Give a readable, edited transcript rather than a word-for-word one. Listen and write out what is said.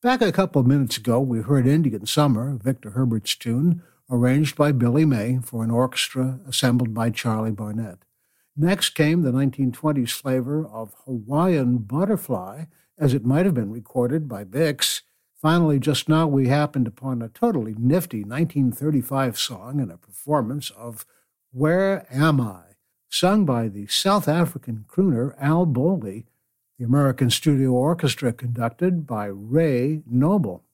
Back a couple of minutes ago, we heard Indian Summer, Victor Herbert's tune, arranged by Billy May for an orchestra assembled by Charlie Barnett. Next came the 1920s flavor of Hawaiian Butterfly, as it might have been recorded by Bix. Finally, just now, we happened upon a totally nifty 1935 song and a performance of Where Am I?, sung by the South African crooner Al Bowley, the American Studio Orchestra conducted by Ray Noble.